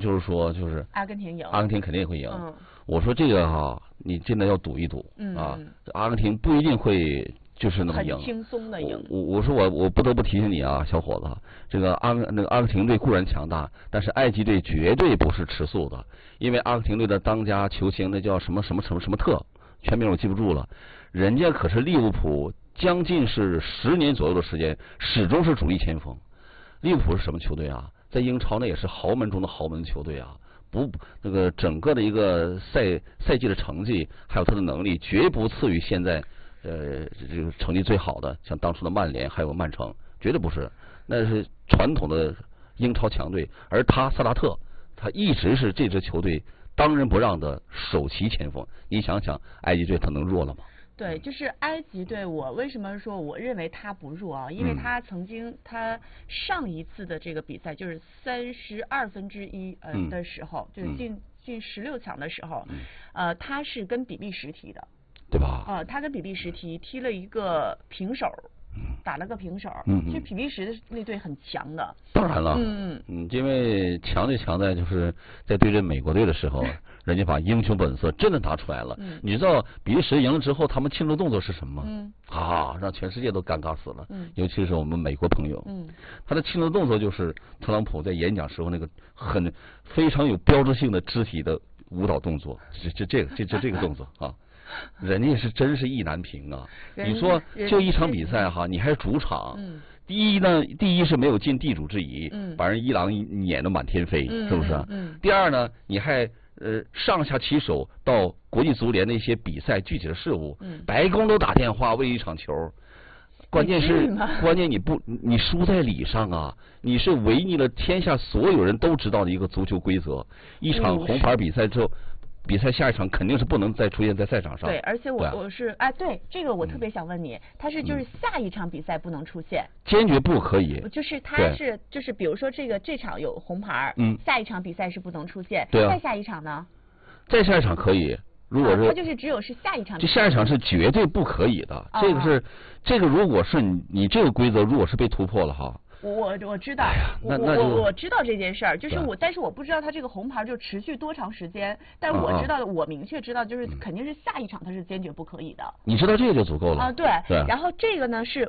就是说就是阿根廷赢， 阿根廷肯定会赢。我说这个哈，你真的要赌一赌啊，阿根廷不一定会就是那么赢， 很轻松的赢。 我说我不得不提醒你啊，小伙子，这个阿根廷队固然强大，但是埃及队绝对不是吃素的，因为阿根廷队的当家球星那叫什么特，全名我记不住了，人家可是利物浦将近是10年左右的时间，始终是主力前锋。利物浦是什么球队啊？在英超那也是豪门中的豪门球队啊。那个整个的一个赛季的成绩，还有他的能力，绝不次于现在这个成绩最好的，像当初的曼联还有曼城，绝对不是，那是传统的英超强队。而萨拉特，他一直是这支球队当仁不让的首席前锋。你想想，埃及队他能弱了吗？ 对，就是埃及队，我为什么说我认为他不弱啊？因为他曾经他上一次的这个比赛就是1/32的时候，就是进16强的时候，他是跟比利时踢的， 对吧？ 他跟比利时踢了一个平手。打了个平手，其实比利时的那队很强的。 当然了，因为强就强在就是在对阵美国队的时候，人家把英雄本色真的拿出来了。你知道比利时赢了之后，他们庆祝动作是什么吗？让全世界都尴尬死了。尤其是我们美国朋友。他的庆祝动作就是特朗普在演讲时候那个非常有标志性的肢体的舞蹈动作，这个动作啊。人家是真是意难平啊！你说就一场比赛哈，你还是主场，第一是没有尽地主之谊，把人伊朗撵得满天飞，是不是？第二呢，你还上下其手到国际足联的一些比赛具体的事务，白宫都打电话为一场球。关键你输在理上啊！你是违逆了天下所有人都知道的一个足球规则。一场红牌比赛之后。比赛下一场肯定是不能再出现在赛场上。 对，而且我是对这个我特别想问你，他是就是下一场比赛不能出现， 坚决不可以。 就是他是就是比如说这场有红牌，下一场比赛是不能出现，再下一场呢？ 再下一场可以，如果是他就是只有是下一场， 这下一场是绝对不可以的。这个如果是你这个规则如果是被突破了哈。 我知道，我知道这件事儿，就是但是我不知道他这个红牌就持续多长时间，但是我知道我明确知道，就是肯定是下一场他是坚决不可以的。 你知道这个就足够了啊， 对。然后这个呢是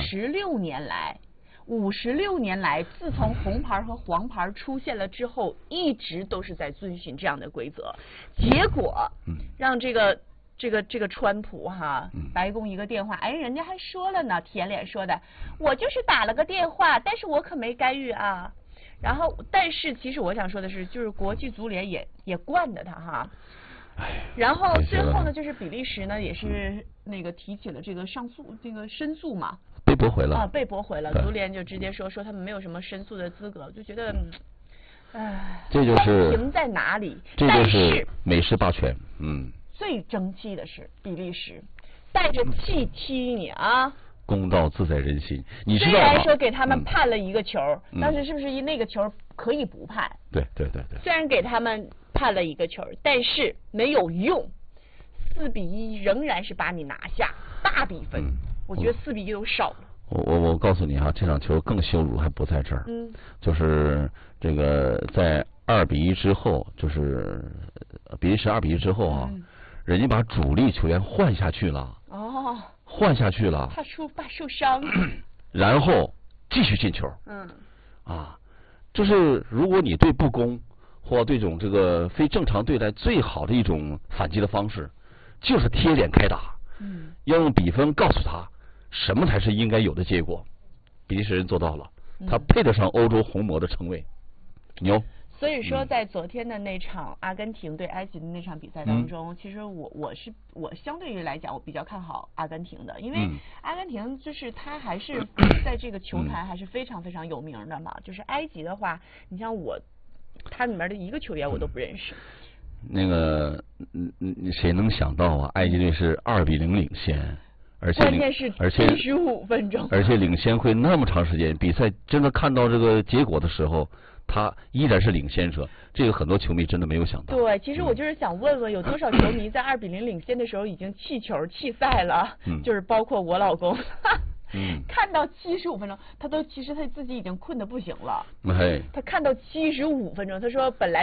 56年来，自从红牌和黄牌出现了之后，一直都是在遵循这样的规则，结果让这个川普白宫一个电话，人家还说了呢，舔脸说的，我就是打了个电话，但是我可没干预啊。然后，但是其实我想说的是，就是国际足联也惯着他然后最后呢，就是比利时呢也是那个提起了这个申诉嘛， 被驳回了被驳回了，足联就直接说他们没有什么申诉的资格，就觉得这就是公平在哪里？ 这就是美式霸权， 最争气的是比利时，带着气踢你啊！ 公道自在人心，你知道吗？ 虽然说给他们判了一个球，当时是不是那个球可以不判？ 对。 虽然给他们判了一个球，但是没有用，4-1仍然是把你拿下，大比分。我觉得4-1都少了。 我告诉你这场球更羞辱还不在这儿，就是这个在2-1之后，就是比利时2-1之后人家把主力球员换下去了。换下去了。 怕受伤。 然后继续进球。就是如果你对不公或对这个非正常对待，最好的一种反击的方式，就是贴脸开打。要用比分告诉他什么才是应该有的结果。比利时人做到了，他配得上欧洲红魔的称谓，牛。 所以说，在昨天的那场阿根廷对埃及的那场比赛当中，其实我相对于来讲，我比较看好阿根廷的，因为阿根廷就是他还是在这个球坛还是非常非常有名的嘛。就是埃及的话，你像他里面的一个球员我都不认识。 那个，谁能想到埃及队是2-0领先， 关键是75分钟， 而且领先会那么长时间。比赛真的看到这个结果的时候，他依然是领先者，这个很多球迷真的没有想到。 对，其实我就是想问问，有多少球迷在2-0领先的时候已经弃球弃赛了？就是包括我老公。看到75分钟，其实他自己已经困得不行了。他看到75分钟，他说本来。